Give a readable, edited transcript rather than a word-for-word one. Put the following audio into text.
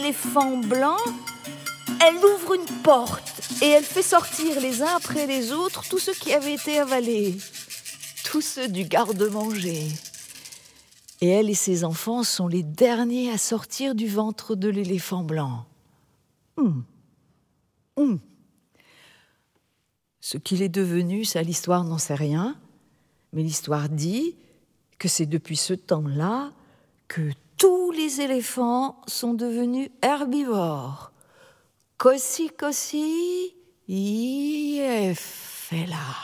L'éléphant blanc, elle ouvre une porte et elle fait sortir les uns après les autres tous ceux qui avaient été avalés, tous ceux du garde-manger. Et elle et ses enfants sont les derniers à sortir du ventre de l'éléphant blanc. Ce qu'il est devenu, ça, l'histoire n'en sait rien, mais l'histoire dit que c'est depuis ce temps-là que tous les éléphants sont devenus herbivores. Kossi, iefela.